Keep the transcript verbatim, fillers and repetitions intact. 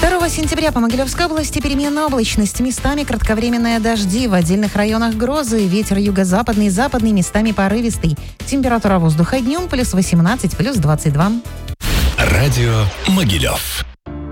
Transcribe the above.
второго сентября по Могилевской области переменная облачность. Местами кратковременные дожди. В отдельных районах грозы. Ветер юго-западный, западный, местами порывистый. Температура воздуха днем плюс восемнадцать, плюс двадцать два. Радио Могилев.